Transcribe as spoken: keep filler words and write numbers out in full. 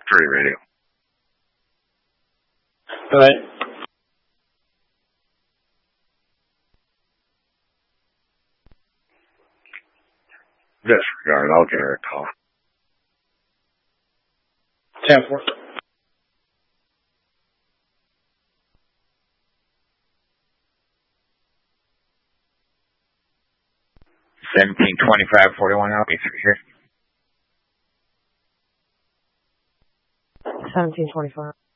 Three radio. All right. Disregard. I'll give her a call. ten four. Seventeen twenty-five forty-one. I'll be through here. Seventeen twenty-five.